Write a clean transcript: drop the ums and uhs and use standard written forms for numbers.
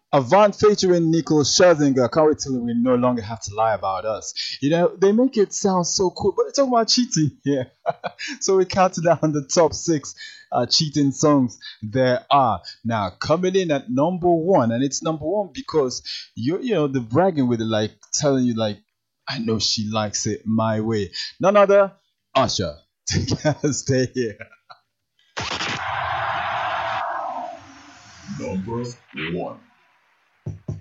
Avant featuring Nicole Scherzinger. Can't wait till we no longer have to lie about us. They make it sound so cool, but they're talking about cheating here. So we counted down the top six cheating songs there are. Now, coming in at number one, and it's number one because the bragging with it, like telling you, like, I know she likes it my way. None other, Usher. Stay here. Number one.